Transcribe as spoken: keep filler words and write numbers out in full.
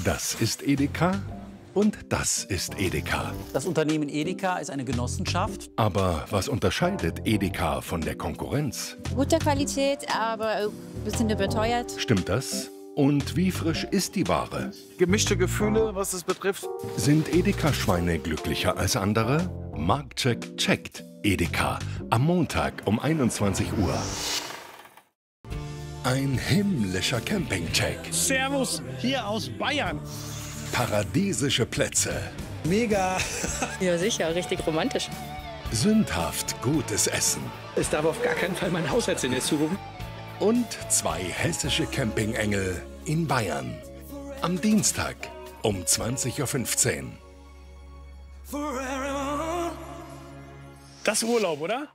Das ist Edeka und das ist Edeka. Das Unternehmen Edeka ist eine Genossenschaft. Aber was unterscheidet Edeka von der Konkurrenz? Gute Qualität, aber ein bisschen überteuert. Stimmt das? Und wie frisch ist die Ware? Gemischte Gefühle, was es betrifft. Sind Edeka-Schweine glücklicher als andere? Marktcheck checkt Edeka am Montag um einundzwanzig Uhr. Ein himmlischer Campingcheck. Servus, hier aus Bayern. Paradiesische Plätze. Mega. Ja, sicher, richtig romantisch. Sündhaft gutes Essen. Es darf auf gar keinen Fall mein Haushaltsinne jetzt zurufen. Und zwei hessische Campingengel in Bayern. Am Dienstag um zwanzig Uhr fünfzehn. Das ist Urlaub, oder?